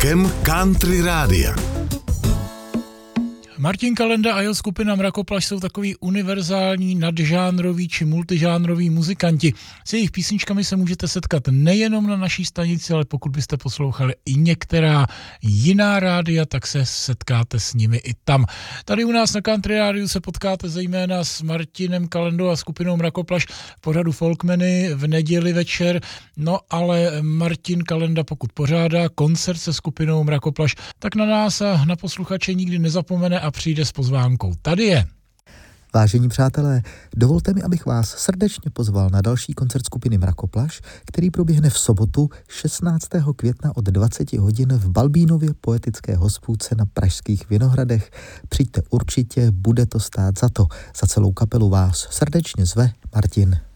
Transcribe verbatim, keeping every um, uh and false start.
rokem country rádia. Martin Kalenda a jeho skupina Mrakoplaš jsou takový univerzální, nadžánroví či multižánroví muzikanti. S jejich písničkami se můžete setkat nejenom na naší stanici, ale pokud byste poslouchali i některá jiná rádia, tak se setkáte s nimi i tam. Tady u nás na Country Rádiu se potkáte zejména s Martinem Kalendou a skupinou Mrakoplaš v pořadu Folkmeny v neděli večer. No ale Martin Kalenda, pokud pořádá koncert se skupinou Mrakoplaš, tak na nás a na posluchače nikdy nezapomene a přijde s pozvánkou. Tady je. Vážení přátelé, dovolte mi, abych vás srdečně pozval na další koncert skupiny Mrakoplaš, který proběhne v sobotu šestnáctého května od dvacet hodin v Balbínově poetické hospůdce na Pražských Vinohradech. Přijďte určitě, bude to stát za to. Za celou kapelu vás srdečně zve Martin.